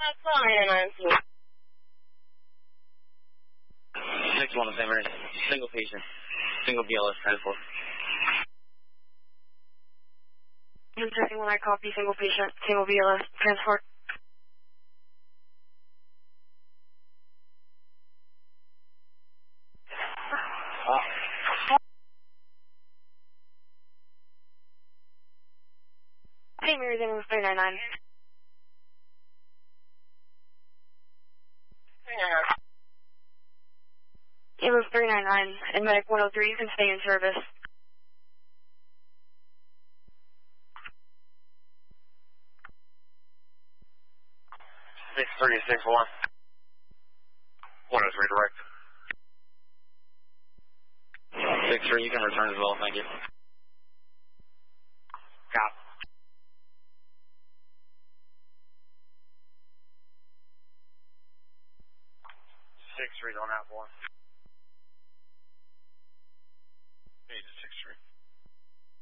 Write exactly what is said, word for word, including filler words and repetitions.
That's fine, I'm six one, Saint Mary's. Single patient. Single B L S transport. Checking when I copy single patient, single B L S transport. Uh, Saint Mary's ambulance three nine nine. Ambulance three nine nine and medic one oh three, you can stay in service. six three six one. one oh three direct. six three, you can return as well, thank you. Cop. six three, don't have one.